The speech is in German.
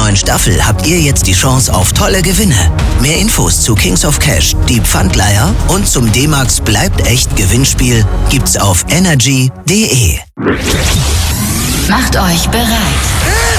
neuen Staffel habt ihr jetzt die Chance auf tolle Gewinne. Mehr Infos zu Kings of Cash, die Pfandleiher und zum D-Max bleibt echt Gewinnspiel gibt's auf energy.de. Macht euch bereit.